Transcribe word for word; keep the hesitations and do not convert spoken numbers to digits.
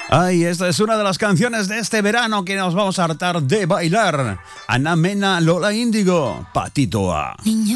Ay, esta es una de las canciones de este verano que nos vamos a hartar de bailar. Ana Mena, Lola Índigo, Patito A. Niño.